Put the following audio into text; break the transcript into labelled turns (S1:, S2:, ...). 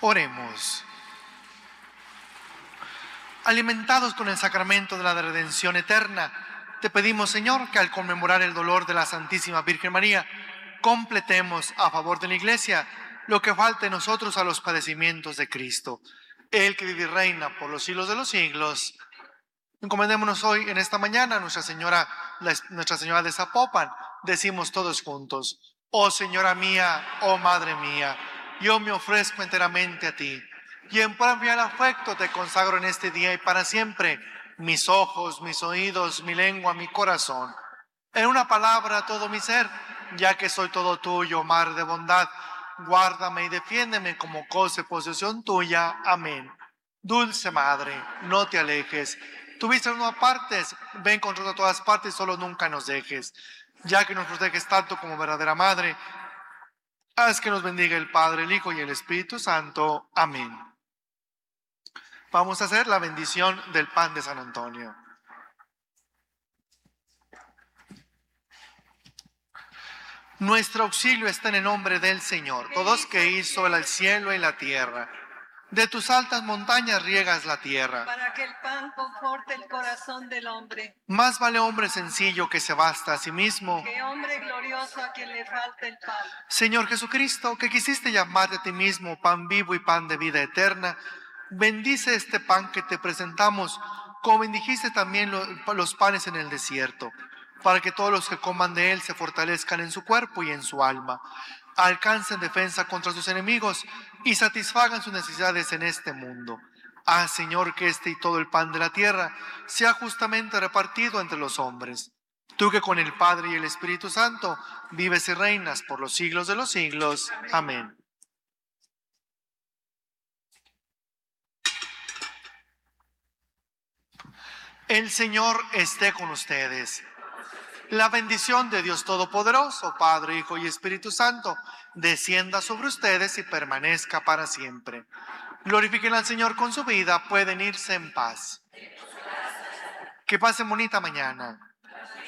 S1: Oremos. Alimentados con el sacramento de la redención eterna, te pedimos, Señor, que al conmemorar el dolor de la Santísima Virgen María, completemos a favor de la Iglesia lo que falta en nosotros a los padecimientos de Cristo. Él que vive y reina por los siglos de los siglos. Encomendémonos hoy, en esta mañana, a Nuestra Señora de Zapopan. Decimos todos juntos: oh Señora mía, oh Madre mía, yo me ofrezco enteramente a ti, y en prueba de afecto te consagro en este día y para siempre mis ojos, mis oídos, mi lengua, mi corazón. En una palabra, todo mi ser, ya que soy todo tuyo, Madre de bondad, guárdame y defiéndeme como cosa y posesión tuya. Amén. Dulce Madre, no te alejes. Tú viste en todas partes, ven con nosotros a todas partes, solo nunca nos dejes. Ya que nos proteges tanto como verdadera Madre, haz que nos bendiga el Padre, el Hijo y el Espíritu Santo. Amén. Vamos a hacer la bendición del pan de San Antonio. Nuestro auxilio está en el nombre del Señor, todos que hizo el cielo y la tierra. De tus altas montañas riegas la tierra,
S2: para que el pan conforte el corazón del hombre.
S1: Más vale hombre sencillo que se basta a sí mismo,
S2: que hombre glorioso a quien le falta el pan.
S1: Señor Jesucristo, que quisiste llamarte a ti mismo pan vivo y pan de vida eterna, bendice este pan que te presentamos, como bendijiste también los panes en el desierto, para que todos los que coman de él se fortalezcan en su cuerpo y en su alma, alcancen defensa contra sus enemigos y satisfagan sus necesidades en este mundo. Haz, Señor, que este y todo el pan de la tierra sea justamente repartido entre los hombres. Tú que con el Padre y el Espíritu Santo vives y reinas por los siglos de los siglos. Amén. El Señor esté con ustedes. La bendición de Dios Todopoderoso, Padre, Hijo y Espíritu Santo, descienda sobre ustedes y permanezca para siempre. Glorifiquen al Señor con su vida, pueden irse en paz. Que pasen bonita mañana.